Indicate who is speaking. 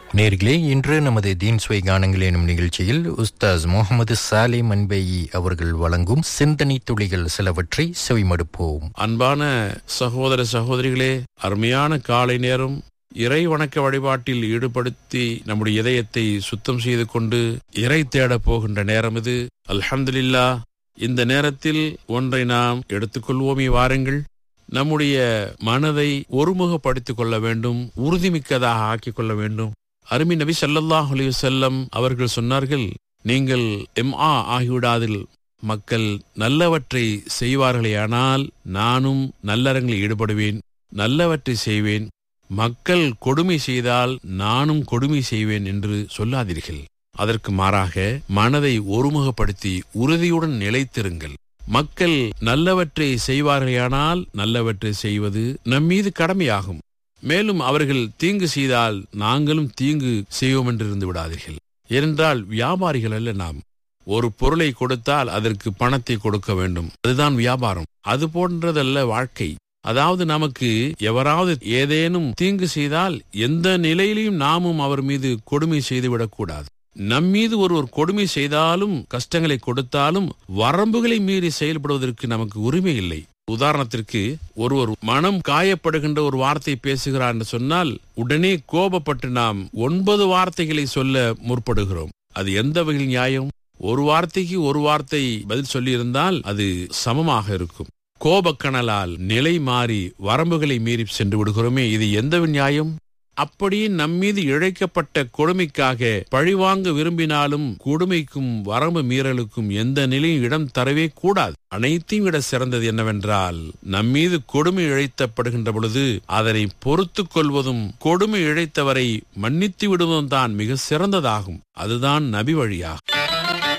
Speaker 1: நேர்களே, இன்று நமது தீன் சுவை கானங்கள் எனும் நிகழ்ச்சியில் உஸ்தாஸ் முகமது சாலே மன்பேயி அவர்கள் வழங்கும் சிந்தனை துளிகள் சிலவற்றை செவிமடுப்போம்.
Speaker 2: அன்பான சகோதர சகோதரிகளே, அருமையான காலை நேரம் இறை வணக்க வழிபாட்டில் ஈடுபடுத்தி நம்முடைய இதயத்தை சுத்தம் செய்து கொண்டு இறை தேடப் போகின்ற நேரம் இது. அல்ஹம்துலில்லாஹ். இந்த நேரத்தில் ஒன்றை நாம் எடுத்துக்கொள்வோமே, வாருங்கள். நம்முடைய மனதை ஒருமுகப்படுத்திக் கொள்ள வேண்டும், உறுதிமிக்கதாக ஆக்கிக் கொள்ள வேண்டும். அருமை நபி ஸல்லல்லாஹு அலைஹி வஸல்லம் அவர்கள் சொன்னார்கள், நீங்கள் ஆகிவிடாதில் மக்கள் நல்லவற்றை செய்வார்களேயானால் நானும் நல்லறங்களில் ஈடுபடுவேன், நல்லவற்றை செய்வேன். மக்கள் கொடுமை செய்தால் நானும் கொடுமை செய்வேன் என்று சொல்லாதீர்கள். அதற்கு மாறாக மனதை ஒருமுகப்படுத்தி உறுதியுடன் நிலைத்திருங்கள். மக்கள் நல்லவற்றை செய்வார்களேயானால் நல்லவற்றை செய்வது நம்மீது கடமையாகும். மேலும் அவர்கள் தீங்கு செய்தால் நாங்களும் தீங்கு செய்வோம் என்று இருந்து விடாதீர்கள். ஏனென்றால் வியாபாரிகள் அல்ல நாம். ஒரு பொருளை கொடுத்தால் அதற்கு பணத்தை கொடுக்க வேண்டும், அதுதான் வியாபாரம். அது போன்றதல்ல வாழ்க்கை. அதாவது நமக்கு எவராவது ஏதேனும் தீங்கு செய்தால் எந்த நிலையிலும் நாமும் அவர் மீது கொடுமை செய்துவிடக்கூடாது. நம்மீது ஒருவர் கொடுமை செய்தாலும் கஷ்டங்களை கொடுத்தாலும் வரம்புகளை மீறி செயல்படுவதற்கு நமக்கு உரிமை இல்லை. உதாரணத்திற்கு, ஒருவர் மனம் காயப்படுகின்ற ஒரு வார்த்தை பேசுகிறார் என்று சொன்னால் உடனே கோபப்பட்டு நாம் 9 வார்த்தைகளை சொல்ல முற்படுகிறோம். அது எந்த வகையில் நியாயம்? ஒரு வார்த்தைக்கு ஒரு வார்த்தை பதில் சொல்லி இருந்தால் அது சமமாக இருக்கும். கோபக்கணலால் நிலை மாறி வரம்புகளை மீறி சென்று விடுகிறோமே, இது எந்த நியாயம்? அப்படியே நம்மீது இழைக்கப்பட்ட கொடுமைக்காக பழிவாங்க விரும்பினாலும் கொடுமைக்கும் வரம்பு மீறலுக்கும் எந்த நிலையும் இடம் தரவே கூடாது. அனைத்தையும் விட சிறந்தது என்னவென்றால், நம்மீது கொடுமை இழைத்தப்படுகின்ற பொழுது அதனை பொறுத்து கொள்வதும் கொடுமை இழைத்தவரை மன்னித்து விடுவதும் தான் மிக சிறந்ததாகும். அதுதான் நபி வழியாகும்.